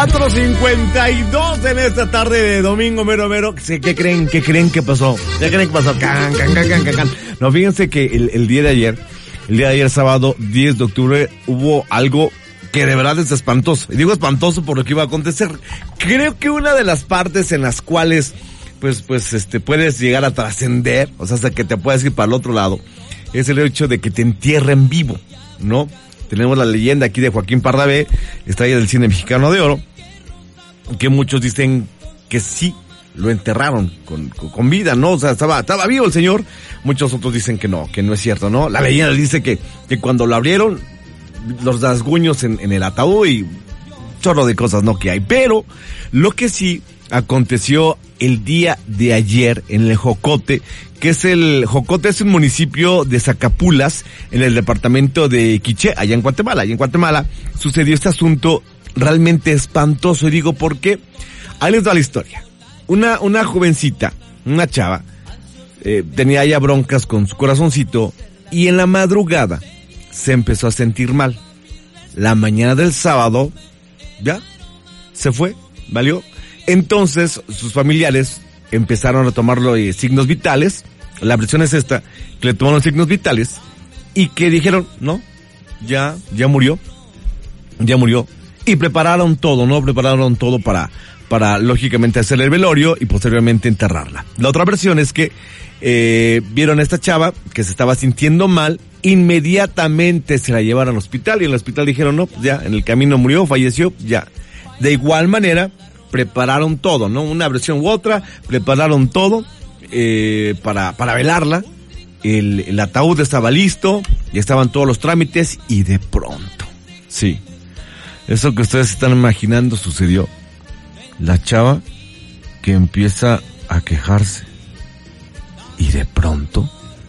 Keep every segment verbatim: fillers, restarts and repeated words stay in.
cuatro cincuenta y dos en esta tarde de domingo mero mero. ¿Qué creen? ¿Qué creen que pasó? ¿Qué creen que pasó? Can, can, can, can, can, can. No, fíjense que el, el día de ayer, el día de ayer sábado diez de octubre, hubo algo que de verdad es espantoso. Y digo espantoso por lo que iba a acontecer. Creo que una de las partes en las cuales pues, pues, este, puedes llegar a trascender, o sea, hasta que te puedes ir para el otro lado, es el hecho de que te entierren vivo, ¿no? Tenemos la leyenda aquí de Joaquín Pardavé, estrella del cine mexicano de oro, que muchos dicen que sí lo enterraron con, con, con vida, ¿no? O sea, estaba, estaba vivo el señor. Muchos otros dicen que no, que no es cierto, ¿no? La leyenda dice que, que cuando lo abrieron, los rasguños en, en el ataúd y chorro de cosas, ¿no? Que hay. Pero lo que sí aconteció el día de ayer en el Jocote, que es el Jocote es un municipio de Zacapulas en el departamento de Quiché, allá en Guatemala. Allá en Guatemala sucedió este asunto realmente espantoso. Y digo, ¿por qué? Ahí les da la historia. Una, una jovencita, una chava, eh, tenía ya broncas con su corazoncito y en la madrugada se empezó a sentir mal. La mañana del sábado, ya, se fue, valió. Entonces, sus familiares empezaron a tomarlo eh, signos vitales. La versión es esta, que le tomaron signos vitales y que dijeron, no, ya, ya murió, ya murió. Y prepararon todo, ¿no? Prepararon todo para, para lógicamente hacer el velorio y posteriormente enterrarla. La otra versión es que, eh, vieron a esta chava que se estaba sintiendo mal, inmediatamente se la llevaron al hospital y en el hospital dijeron, no, ya, en el camino murió, falleció, ya. De igual manera, prepararon todo, ¿no? Una versión u otra, prepararon todo, eh, para, para velarla. El, el ataúd estaba listo, ya estaban todos los trámites y de pronto, sí, eso que ustedes están imaginando sucedió. La chava que empieza a quejarse y de pronto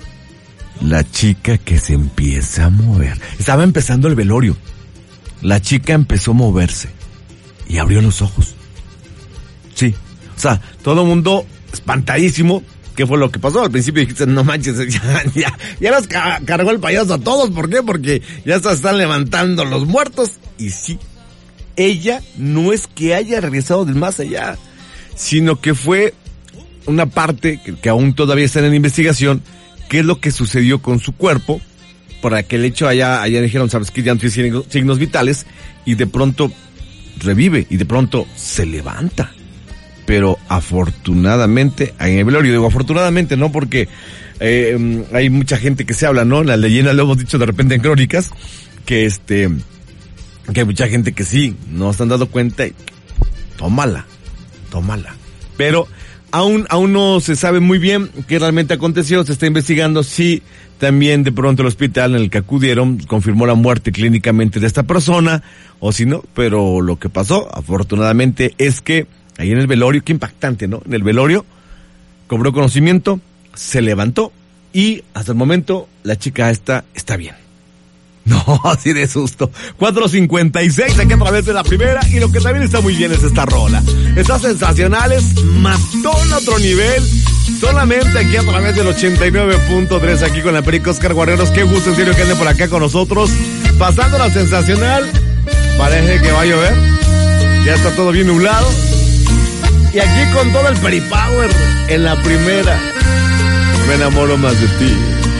la chica que se empieza a mover. Estaba empezando el velorio. La chica empezó a moverse y abrió los ojos. Sí, o sea, todo el mundo espantadísimo. ¿Qué fue lo que pasó? Al principio dijiste, no manches, ya, ya, ya los ca- cargó el payaso a todos. ¿Por qué? Porque ya se están levantando los muertos. Y sí, ella no es que haya regresado del más allá, sino que fue una parte que, que aún todavía está en investigación, qué es lo que sucedió con su cuerpo, para que el hecho allá, allá dijeron, sabes que ya no tiene signos vitales, y de pronto revive, y de pronto se levanta. Pero afortunadamente, en el velorio, digo afortunadamente, no porque eh, hay mucha gente que se habla, ¿no? En las leyendas lo hemos dicho de repente en crónicas, que este, que hay mucha gente que sí, no se han dado cuenta y tómala, tómala. Pero aún, aún no se sabe muy bien qué realmente aconteció, se está investigando si también de pronto el hospital en el que acudieron confirmó la muerte clínicamente de esta persona, o si no, pero lo que pasó, afortunadamente, es que ahí en el velorio, qué impactante, ¿no? En el velorio, cobró conocimiento, se levantó y hasta el momento la chica esta está bien. No, así de susto. cuatro cincuenta y seis aquí a través de la primera, y lo que también está muy bien es esta rola. Está sensacionales, mató en otro nivel, solamente aquí a través del ochenta y nueve punto tres, aquí con la Perico Oscar Guerreros. Qué gusto en serio que ande por acá con nosotros, pasando la sensacional. Parece que va a llover, ya está todo bien nublado. Y aquí con todo el Peripower en la primera, me enamoro más de ti.